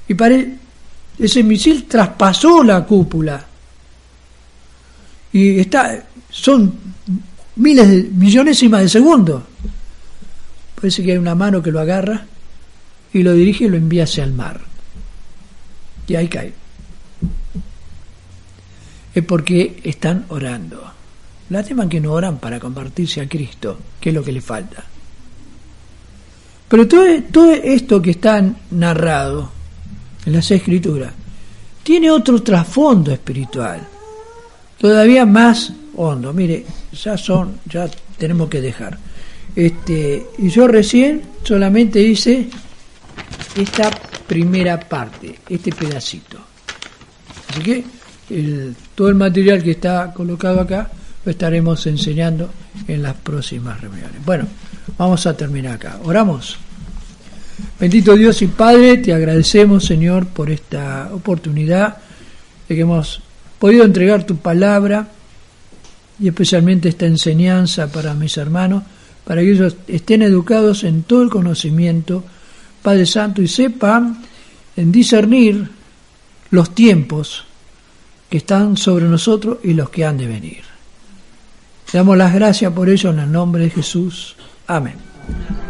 Y ese misil traspasó la cúpula. Y son millonésimas de segundo. Parece que hay una mano que lo agarra y lo dirige y lo envía hacia el mar. Y ahí cae. Es porque están orando. Lástima que no oran para convertirse a Cristo, que es lo que le falta. Pero todo esto que está narrado en las Escrituras tiene otro trasfondo espiritual, todavía más hondo. Mire, ya tenemos que dejar. Y yo recién solamente hice esta primera parte, este pedacito. Así que todo el material que está colocado acá lo estaremos enseñando en las próximas reuniones. Bueno, vamos a terminar acá. Oramos. Bendito Dios y Padre, te agradecemos, Señor, por esta oportunidad de que hemos podido entregar tu palabra y especialmente esta enseñanza para mis hermanos, para que ellos estén educados en todo el conocimiento, Padre Santo, y sepan en discernir los tiempos que están sobre nosotros y los que han de venir. Te damos las gracias por ello en el nombre de Jesús. Amén.